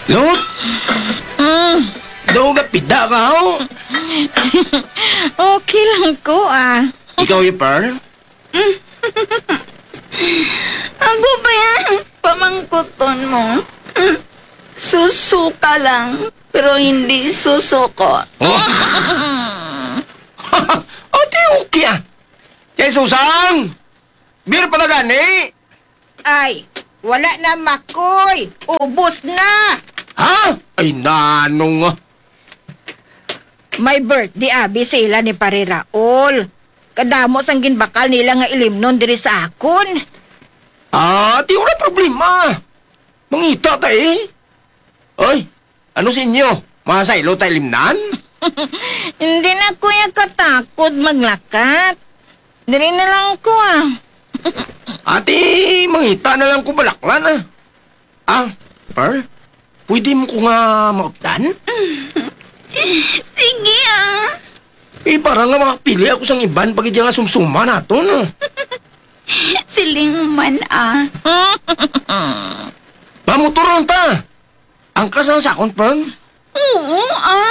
Lot, daw pida ka ho. Okay lang ko, Ikaw yung Pearl? Ako ba yan? Pamangkuton mo? Susuka lang, pero hindi susuko. Oh. Ate, okay Chay Susang! Bir pa na gani? Ay, wala na makoy. Ubos na. Ha? Ay, nanong May birthday abi sila ni Pare Raul. Kadamo sang ginbakal nila nga ilimnon diri sa akon. Di wala problema. Mangita ta Oy, ano sa inyo? Masaylo tayo limnan? Hindi na kuya katakot maglakat. Diri na lang ko Ate, mangita na lang ko balaklan Pearl, pwede mo ko nga mauptan? Sige Parang nga makapili ako sang iban pag nga sumsuma naton. Siling man Mamotoron ta. Ang kasang sakon, Pearl? Oo